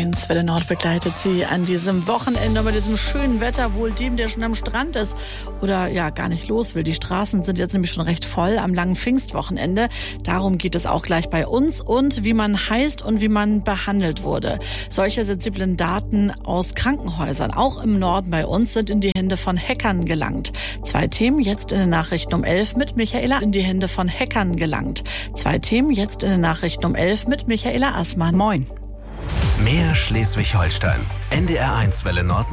1 Welle Nord begleitet Sie an diesem Wochenende bei diesem schönen Wetter, wohl dem, der schon am Strand ist oder ja gar nicht los will. Die Straßen sind jetzt nämlich schon recht voll am langen Pfingstwochenende. Darum geht es auch gleich bei uns und wie man heißt und wie man behandelt wurde. Solche sensiblen Daten aus Krankenhäusern, auch im Norden bei uns, sind in die Hände von Hackern gelangt. 2 Themen jetzt in den Nachrichten um 11 mit Michaela. In die Hände von Hackern gelangt. 2 Themen jetzt in den Nachrichten um 11 mit Michaela Assmann. Moin. Mehr Schleswig-Holstein. NDR 1 Welle Nord.